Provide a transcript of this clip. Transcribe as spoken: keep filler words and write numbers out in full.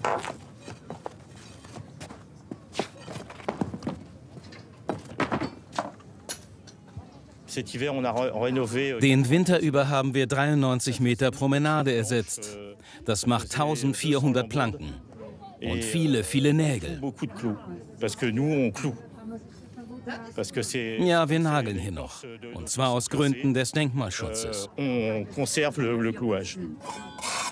Den Winter über haben wir dreiundneunzig Meter Promenade ersetzt. Das macht eintausendvierhundert Planken. Und viele, viele Nägel. Ja, wir nageln hier noch. Und zwar aus Gründen des Denkmalschutzes. On conserve le clouage.